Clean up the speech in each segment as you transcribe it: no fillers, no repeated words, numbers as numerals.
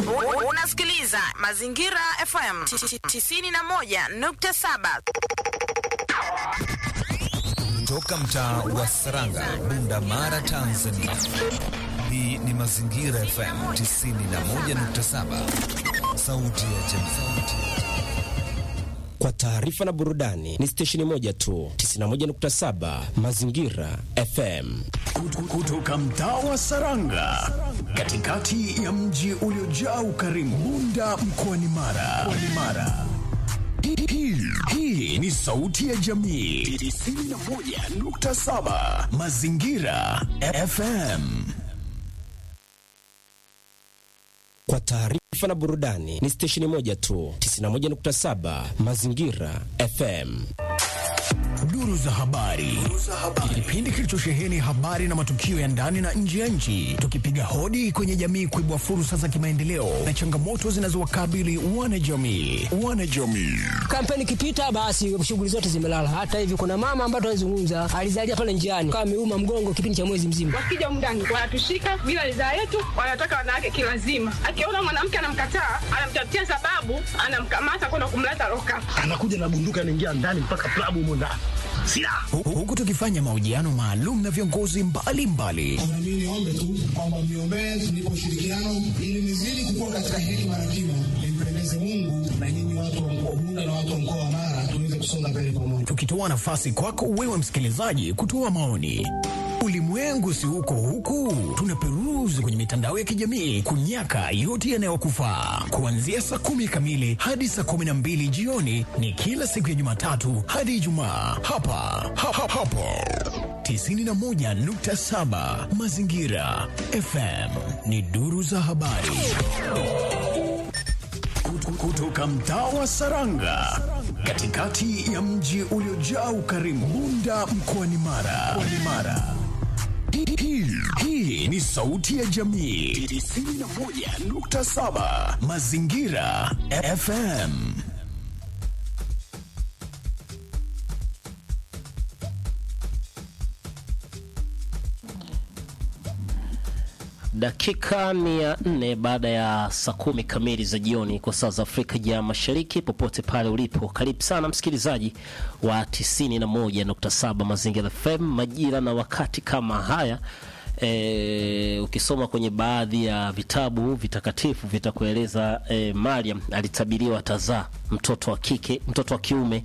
Unasikiliza Mazingira FM 91.7. Toka mtaa wa Saranga, Bunda Mara, Tanzania. Hii ni Mazingira FM 91.7. Sauti ya jamii. Kwa taarifa na burudani ni stesheni moja tu, 91.7 Mazingira FM. Kutoka mtaa wa Saranga, katikati ya mji uliojaa ukarimu, Bunda mkoani Mara. Hii ni sauti ya jamii 91.7 Mazingira FM. Kwa taarifa na burudani ni stesheni moja tu, 91.7 Mazingira FM. Duru za habari. Kipindi kilichosheheni habari na matukio ya ndani na nje ya nchi, tukipiga hodi kwenye jamii kuibua fursa za kimaendeleo na changamoto zinazowakabili wanajamii. Kampeni ikipita basi shughuli zote zimelala. Hata hivi kuna mama ambaye tunazungumza alizalia pale njiani kama ameuma mgongo kipindi cha mwezi mzima. Wakija mndani wanatushika bila ridhaa yetu, wanataka wanawake kilazima. Akiona mwanamke anamkataa, anamtafutia sababu, anamkamata kwenda kumleta loka. Anakuja na bunduki anaingia ndani mpaka klabu mmoja. Huku tukifanya mahojiano maalum na viongozi mbalimbali. Mimi niombe tu kwamba mniombee tulipo ushirikiano ili nizidi kukua katika hekima na kima, nimpendeze Mungu na nyinyi watu wa mkoa Bunda na watu wa mkoa wa Mara tuweze kusonga mbele pamoja. Tukitoa nafasi kwako wewe msikilizaji kutoa maoni. Ulimwengu si huku, tunaperuzi kwenye mitandao ya kijamii kunyaka yote yanayokufaa. Kuanzia saa 10 kamili hadi saa 12 jioni ni kila siku ya Jumatatu hadi Ijumaa. Hapa 91.7 Mazingira FM ni duru za habari. Kutoka mtaa wa Saranga, katikati ya mji uliojaa ukarimu, Bunda mkoani Mara. Hii ni sauti ya jamii 91.7 Mazingira FM. Dakika 4 baada ya saa 10 kamili za jioni kwa saa za Afrika ya Mashariki. Popote pale ulipo, karibu sana msikilizaji wa 91.7 Mazingira FM. Majira na wakati kama haya, ukisoma kwenye baadhi ya vitabu vitakatifu vitakueleza Mariam alitabiriwa atazaa mtoto wa kiume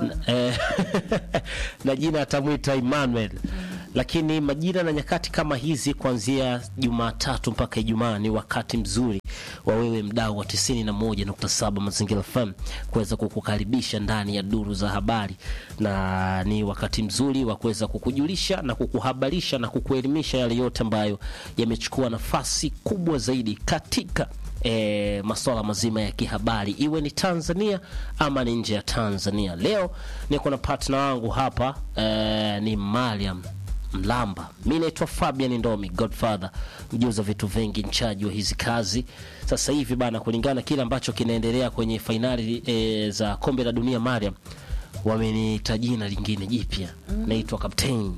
na jina atamuita Emmanuel. Lakini majira na nyakati kama hizi, kuanzia Jumatatu mpaka Ijumaa, ni wakati mzuri wa wewe mdau wa 91.7 Mazingira FM kuweza kukukaribisha ndani ya duru za habari, na ni wakati mzuri wa kuweza kukujulisha na kukuhabarisha na kukuelimisha yale yote ambayo yamechukua nafasi kubwa zaidi katika masuala mazima ya kihabari, iwe ni Tanzania ama ni nje ya Tanzania. Leo niko na partner wangu hapa, ni Mariam Mlamba. Mimi naitwa Fabian Ndomi, Godfather, mjuza vitu vingi, nchaji wa hizi kazi. Sasa hivi bana, kulingana kile ambacho kinaendelea kwenye finali za kombe la dunia, Mariam wameniita jina lingine jipya. Naitwa Captain.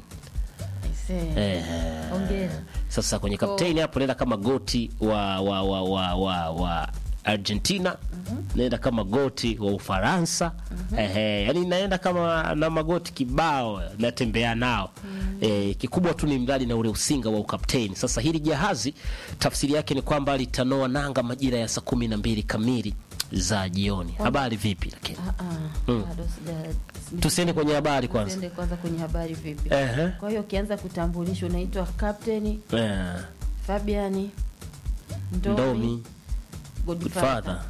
Ongera. Sasa kwenye Captain hapo naenda kama goti wa Argentina, naenda kama goti wa Ufaransa. Yani naenda kama na magoti kibao, natembea nao. Kikubwa tu ni mradi na ule usinga wa ukapteni. Sasa hili jahazi tafsiri yake ni kwamba litanoa nanga majira ya saa 12 kamili za jioni. Habari vipi lakini? Tusiende kwenye habari kwanza. Tuende kwanza kwenye habari vipi? Kwa hiyo ukianza kutambulishwa unaitwa Captain Fabian Ndomi Godfather.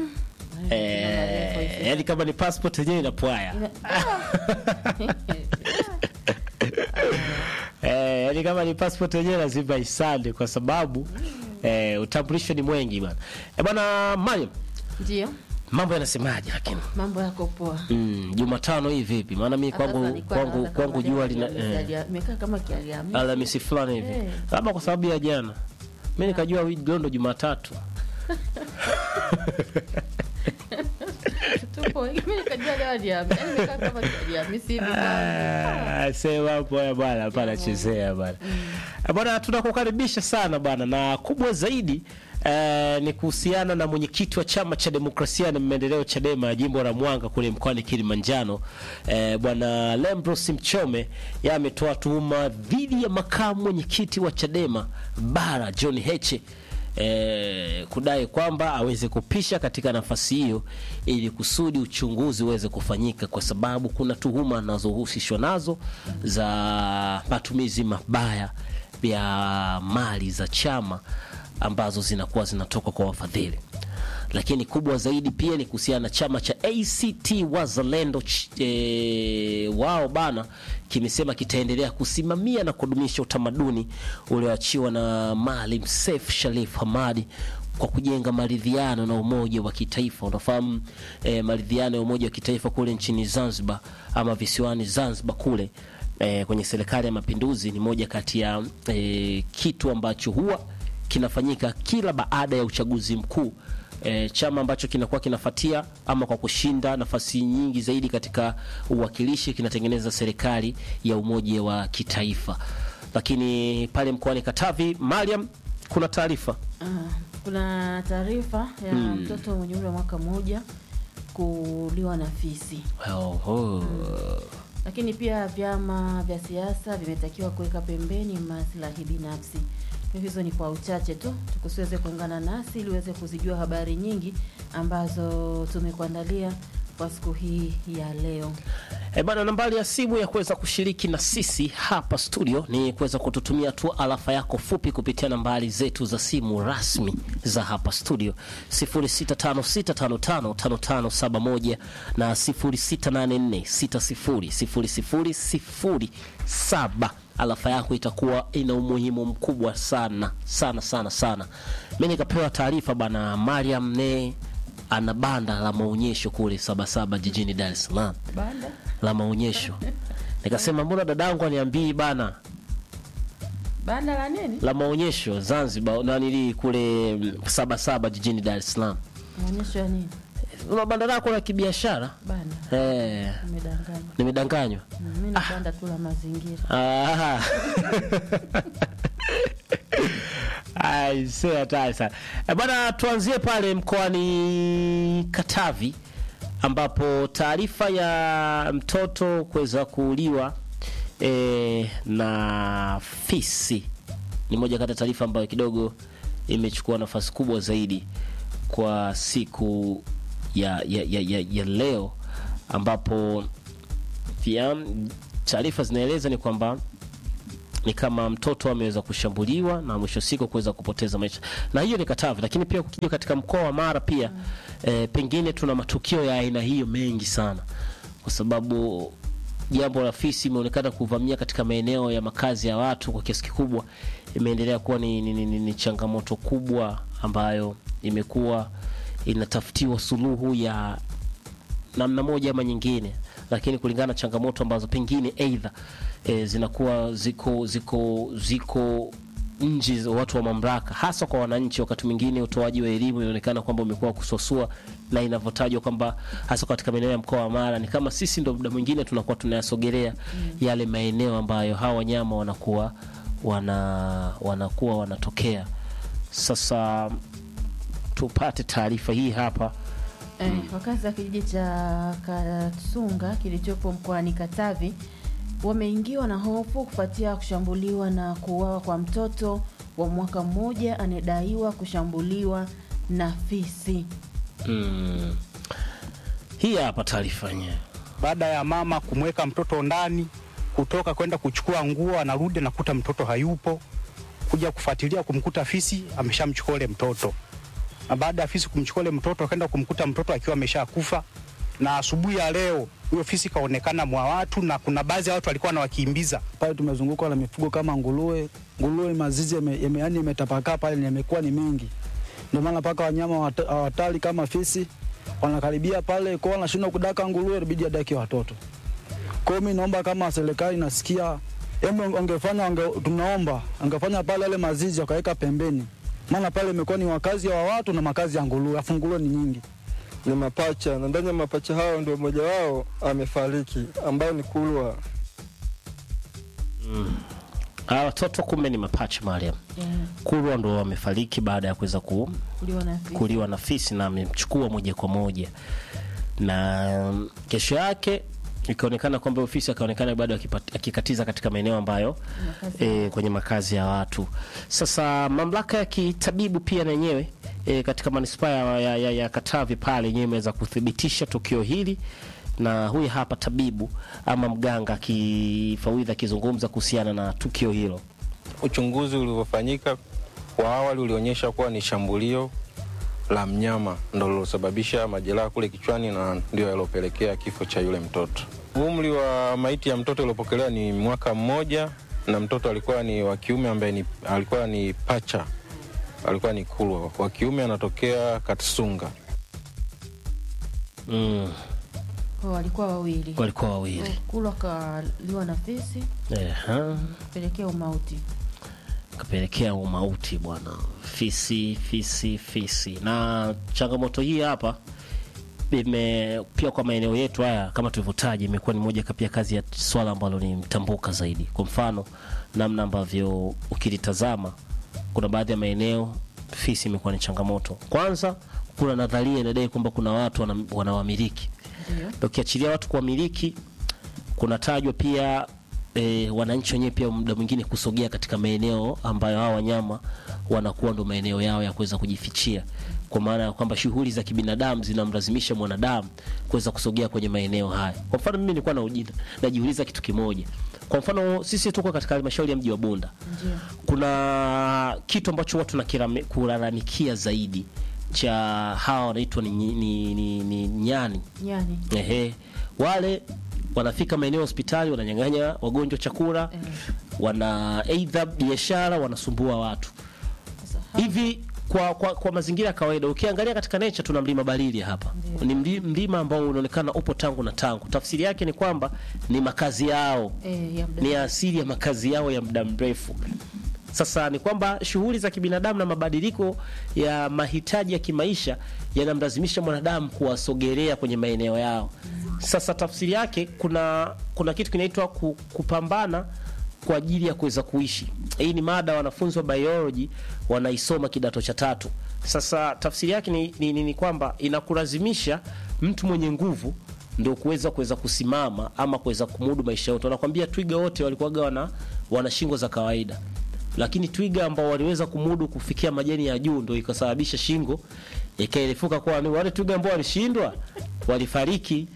Yani kama ni passport yenyewe inapwaya. Yani kama ni passport yenyewe lazima isande, kwa sababu utambulisho ni mwengi bwana. Bwana Mariam. Ndio. Mambo yanasemaje lakini? Mambo yako poa. Jumatano hii vipi? Maana mimi kwangu jua lina imekaa kama Alhamisi. Alhamisi fulani hivi. Labda kwa sababu ya jana. Mimi nikajua ndo Jumatatu. Tupo, mimi nikajua leo hadi hapa. Yaani nimekaa kama Alhamisi hivi. Sema hapo bwana, hapana chezea bwana. Bwana tunakukaribisha sana bwana, na kubwa zaidi ni kuhusiana na mwenyekiti wa chama cha demokrasia na maendeleo Chadema jimbo la Mwanga kule mkoani Kilimanjaro, bwana Lembros Mchome ametoa tuhuma dhidi ya makamu mwenyekiti wa Chadema bara John Heche kudai kwamba aweze kupisha katika nafasi hiyo ili kusudi uchunguzi uweze kufanyika, kwa sababu kuna tuhuma anazohusishwa nazo za matumizi mabaya ya mali za chama ambazo zinakuwa zinatoka kwa wafadhili. Lakini kubwa zaidi pia ni kuhusiana na chama cha ACT Wazalendo. Wao bana kimesema kitaendelea kusimamia na kudumisha utamaduni ulioachiwa na Maalim Seif Sharif Hamad kwa kujenga maridhiano na umoja wa kitaifa. Unafahamu maridhiano ya umoja wa kitaifa kule nchini Zanzibar ama visiwani Zanzibar kule kwenye serikali ya mapinduzi ni moja kati ya kitu ambacho huwa kinafanyika kila baada ya uchaguzi mkuu. Chama ambacho kinakuwa kinafuatia ama kwa kushinda nafasi nyingi zaidi katika uwakilishi kinatengeneza serikali ya umoja wa kitaifa. Lakini pale mkoani Katavi, Mariam, kuna taarifa ya mtoto mwenye umri wa mwaka mmoja kuliwa na fisi. Lakini pia vyama vya siasa vimetakiwa kuweka pembeni maslahi binafsi. Hizo ni kwa uchache tu, tukusiweze kuungana nasi ili uweze kuzijua habari nyingi ambazo tumekuandalia kwa siku hii ya leo. Bana, nambari ya simu ya kuweza kushiriki na sisi hapa studio ni kuweza kututumia tu alafa yako fupi kupitia nambari zetu za simu rasmi za hapa studio 0656555571 na 0684600007. Alafa yako itakuwa ina umuhimu mkubwa sana sana sana sana. Mimi nikapewa taarifa bana, Mariam ana banda la maonyesho kule Sabasaba jijini Dar es Salaam. Banda la maonyesho. Nikasema mbona dadangu aniambii bana? Banda la nini? La maonyesho Zanzibar na nili kule Sabasaba jijini Dar es Salaam. Maonyesho ya nini? Banda lako la kibiashara? Banda. Nimedanganywa. Mimi ni banda tu la mazingira. Sio hatari sana. Bwana, tuanzie pale mkoani Katavi ambapo taarifa ya mtoto kuweza kuuliwa na fisi ni moja kati ya taarifa ambayo kidogo imechukua nafasi kubwa zaidi kwa siku ya leo, ambapo pia taarifa zinaeleza ni kwamba ni kama mtoto ameweza kushambuliwa na mwisho siku kuweza kupoteza maisha. Na hiyo ni Katavi, lakini pia ukija katika mkoa wa Mara pia pengine tuna matukio ya aina hiyo mengi sana, kwa sababu jambo la fisi imeonekana kuvamia katika maeneo ya makazi ya watu kwa kiasi kikubwa. Imeendelea kuwa ni changamoto kubwa ambayo imekuwa inatafutiwa suluhu ya namna moja ama nyingine, lakini kulingana na changamoto ambazo pengine either zinakuwa ziko nje za watu wa mamlaka, hasa kwa wananchi. Wakati mwingine utoaji wa elimu inaonekana kwamba umekuwa kusosua, na inavyotajwa kwamba hasa katika maeneo ya mkoa wa Mara ni kama sisi ndio muda mwingine tunakuwa tunayasogelea yale maeneo ambayo hawa wanyama wanakuwa wanatokea. Sasa tupate taarifa hii hapa. Wakazi wa kijiji cha Katsunga kilichopo mkoani Katavi wameingiwa na hofu kufuatia kushambuliwa na kuuawa kwa mtoto wa mwaka mmoja anedaiwa kushambuliwa na fisi. Hii hapa taarifa yenyewe. Baada ya mama kumweka mtoto ndani, kutoka kwenda kuchukua nguo, anarudi na kuta mtoto hayupo, kuja kufuatilia kumkuta fisi ameshamchukua ile mtoto. Na baada ya fisi kumchukua ile mtoto akaenda kumkuta mtoto akiwa ameshakufa. Na asubuhi ya leo huyo fisi kaonekana mwa watu, na kuna baadhi ya watu walikuwa wanawakimbiza. Pale tumezungukwa na mifugo kama nguruwe mazizi yani imetapakaa pale, yamekuwa ni mingi. Ndio maana paka wanyama hatari kama fisi wanakaribia pale, kwa wanashindwa kudaka nguruwe, ibidi adake watoto. Kwa mimi naomba kama serikali nasikia, tunaomba angefanya pale ile mazizi wakaweka pembeni. Maana pale imekuwa ni wakazi wa watu na makazi ya nguruwe, afu nguruwe ni nyingi. Ni mapacha, na ndani ya mapacha hao ndio mmoja wao amefariki, ambaye ni Kulwa. Watoto kumbe ni mapacha Mariam. Kulwa ndo wamefariki baada ya kuweza kuliwa na fisi na amemchukua moja kwa moja. Na kesho yake ikaonekana kwamba ofisi akaonekana bado akikatiza katika maeneo ambayo kwenye makazi ya watu. Sasa mamlaka ya kitabibu pia na yenyewe katika manispaa ya Katavi pale yenyewe imeweza kuthibitisha tukio hili, na huyu hapa tabibu ama mganga kifawidha akizungumza kuhusiana na tukio hilo. Uchunguzi uliofanyika kwa awali ulionyesha kuwa ni shambulio la mnyama ndio lilosababisha majeraha kule kichwani na ndio yalopelekea kifo cha yule mtoto. Umri wa maiti ya mtoto uliopokelewa ni mwaka mmoja, na mtoto alikuwa ni wa kiume ambaye alikuwa ni pacha. Alikuwa ni Kulwa. Wa kiume anatokea Katsunga. Walikuwa wawili. Kulwa kaliwa na fisi. Kapelekea umauti bwana. Fisi. Na changamoto hii hapa pia kwa maeneo yetu haya kama tulivyotaja imekuwa ni moja kati ya kazi ya swala ambalo ni mtambuka zaidi. Kwa mfano namna ambavyo ukilitazama kuna baadhi ya maeneo fisi imekuwa ni changamoto. Kwanza kuna nadharia inadai kwamba kuna watu wanawamiliki. Ukiachilia watu kuwamiliki, kuna tajwa pia wananchi wenyewe pia muda mwingine kusogea katika maeneo ambayo hao wanyama wanakuwa ndo maeneo yao ya kuweza kujifichia, kwa maana ya kwamba shughuli za kibinadamu zinamlazimisha mwanadamu kuweza kusogea kwenye maeneo haya. Kwa mfano mimi nilikuwa najiuliza kitu kimoja. Kwa mfano sisi tuko katika halmashauri ya mji wa Bunda. Kuna kitu ambacho watu kulalamikia zaidi cha hawa wanaitwa ni nyani. Wale wanafika maeneo hospitali wananyang'anya wagonjwa chakula, wana aidha biashara, wanasumbua watu. Hivi kwa mazingira ya kawaida ukiangalia katika nature tuna mlima Barili hapa. Ni mlima ambao unaonekana upo tangu na tangu. Tafsiri yake ni kwamba ni makazi yao. Ni asili ya makazi yao ya muda mrefu. Sasa ni kwamba shughuli za kibinadamu na mabadiliko ya mahitaji ya kimaisha yanamlazimisha mwanadamu kuwasogelea kwenye maeneo yao. Sasa tafsiri yake kuna kitu kinaitwa kupambana kwa ajili ya kuweza kuishi. Hii ni mada wanafunzi wa biology wanaisoma kidato cha 3. Sasa tafsiri yake ni kwamba inakulazimisha mtu mwenye nguvu ndio kuweza kusimama ama kuweza kumudu maisha yote. Wanakuambia twiga wote walikuwa wana shingo za kawaida, lakini twiga ambao waliweza kumudu kufikia majani ya juu ndio ikasababisha shingo ikaelefuka. Kwa wale twiga ambao walishindwa walifariki.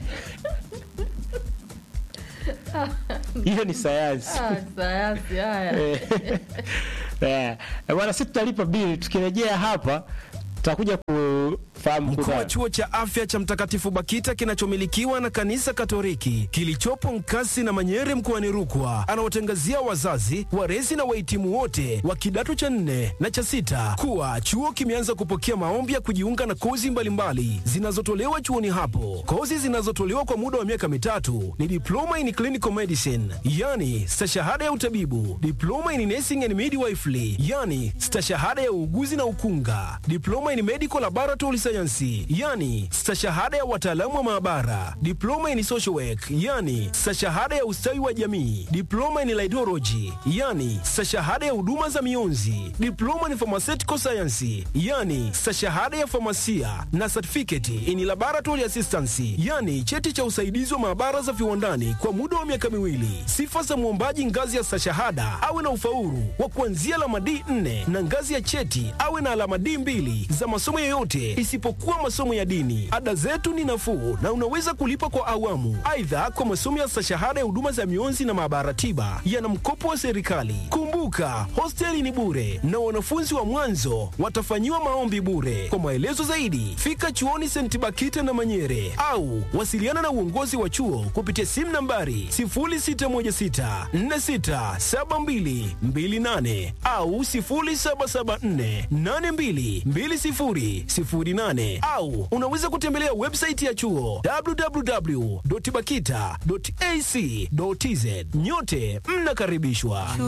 Hiyo ni sayansi. Sayansi haya. Bwana, sisi tutalipa bili. Tukirejea hapa tutakuja kufahamu. Mkuu wa chuo cha afya cha Mtakatifu Bakita kinachomilikiwa na kanisa Katoliki kilichopo Nkasi na Manyere mkoani Rukwa anawatangazia wazazi, walezi na wahitimu wote wa kidato cha 4 na cha 6 kuwa chuo kimeanza kupokea maombi ya kujiunga na kozi mbalimbali zinazotolewa chuoni hapo. Kozi zinazotolewa kwa muda wa miaka 3 ni diploma in clinical medicine, yani stashahada ya utabibu, diploma in nursing and midwifery, yani stashahada ya uuguzi na ukunga, diploma in medical laboratory science, yani stashahada ya wataalamu wa maabara, diploma in social work, yani stashahada ya ustawi wa jamii, diploma in laidology, yani stashahada ya huduma za mionzi, diploma in pharmaceutical science, yani stashahada ya famasia, na certificate in laboratory assistance, yani cheti cha usaidizi wa maabara za viwandani kwa muda wa miaka 2. Sifa za muombaji ngazi ya stashahada awe na ufaulu wa kuanzia alama D4 na ngazi ya cheti awe na alama D2 za masomo yoyote isipokuwa masomo ya dini. Ada zetu ni nafuu na unaweza kulipa kwa awamu. Aidha, kwa masomo ya stashahada ya huduma za mionzi na maabara tiba yana mkopo wa serikali. Kumbuka, hosteli ni bure na wanafunzi wa mwanzo watafanyiwa maombi bure. Kwa maelezo zaidi, fika chuoni St. Bakita na Manyere au wasiliana na uongozi wa chuo kupitia simu nambari 0616467228 au 0774822008 au unaweza kutembelea website ya chuo www.bakita.ac.tz. Nyote mnakaribishwa.